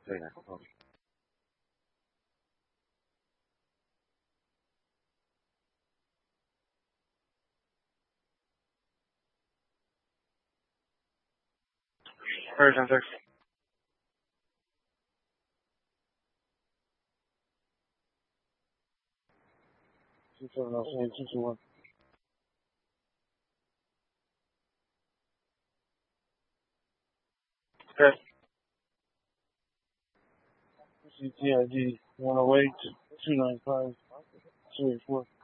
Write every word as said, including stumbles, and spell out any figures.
对的。嗯。二三三。记住了，我记住了。对。C G I D one oh eight two nine five three four.